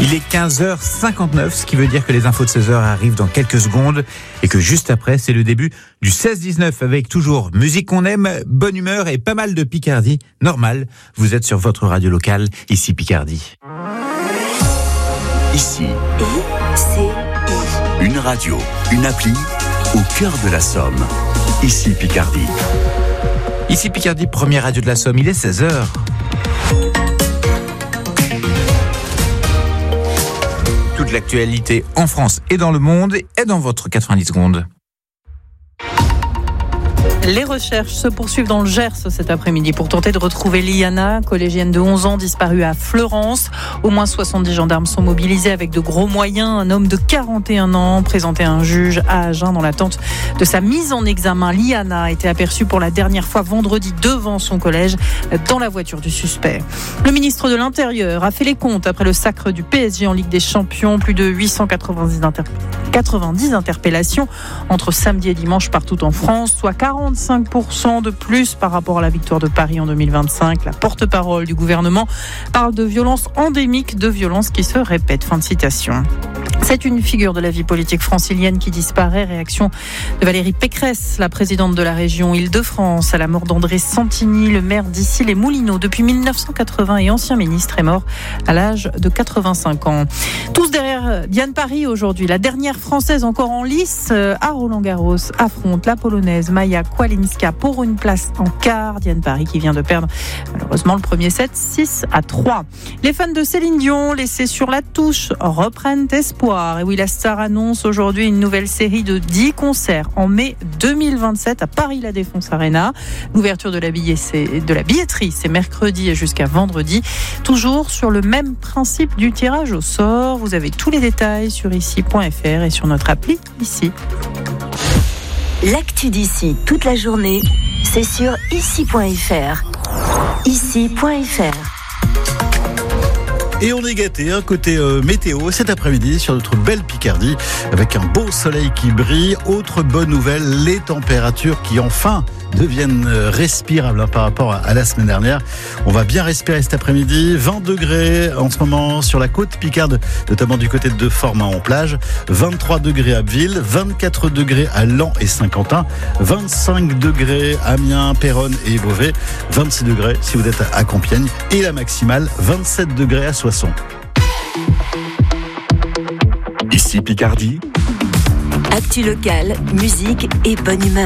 Il est 15h59, ce qui veut dire que les infos de 16h arrivent dans quelques secondes et que juste après, c'est le début du 16-19 avec toujours musique qu'on aime, bonne humeur et pas mal de Picardie. Normal, vous êtes sur votre radio locale, ici Picardie. Ici, une radio, une appli au cœur de la Somme. Ici Picardie. Ici Picardie, première radio de la Somme, il est 16h. Toute l'actualité en France et dans le monde est dans votre 90 secondes. Les recherches se poursuivent dans le Gers cet après-midi pour tenter de retrouver Liana, collégienne de 11 ans disparue à Fleurance. Au moins 70 gendarmes sont mobilisés avec de gros moyens. Un homme de 41 ans présenté à un juge à Agen dans l'attente de sa mise en examen. Liana a été aperçue pour la dernière fois vendredi devant son collège dans la voiture du suspect. Le ministre de l'Intérieur a fait les comptes après le sacre du PSG en Ligue des Champions. Plus de 890 interpellations entre samedi et dimanche partout en France, soit 45% de plus par rapport à la victoire de Paris en 2025. La porte-parole du gouvernement parle de violences endémiques, de violences qui se répètent. Fin de citation. C'est une figure de la vie politique francilienne qui disparaît. Réaction de Valérie Pécresse, la présidente de la région Île-de-France, à la mort d'André Santini, le maire d'Issy-les-Moulineaux depuis 1980 et ancien ministre, est mort à l'âge de 85 ans. Tous derrière Diane Paris aujourd'hui. La dernière française encore en lice à Roland-Garros affronte la polonaise Maja Kłalinska pour une place en quart. Diane Paris qui vient de perdre malheureusement le premier set 6-3. Les fans de Céline Dion laissés sur la touche reprennent espoir. Et oui, la star annonce aujourd'hui une nouvelle série de 10 concerts en mai 2027 à Paris La Défense Arena. L'ouverture de la billetterie, c'est mercredi et jusqu'à vendredi. Toujours sur le même principe du tirage au sort. Vous avez tous les détails sur ici.fr et sur notre appli Ici. L'actu d'ici toute la journée, c'est sur ici.fr. Ici.fr. Et on est gâtés, côté météo, cet après-midi sur notre belle Picardie, avec un beau soleil qui brille. Autre bonne nouvelle, les températures qui enfin deviennent respirables par rapport à la semaine dernière. On va bien respirer cet après-midi. 20 degrés en ce moment sur la côte picarde, notamment du côté de Format-en-Plage. 23 degrés à Abbeville, 24 degrés à Laon et Saint-Quentin, 25 degrés à Amiens, Péronne et Beauvais, 26 degrés si vous êtes à Compiègne et la maximale 27 degrés à Soissons. Ici Picardie. Actu locale, musique et bonne humeur.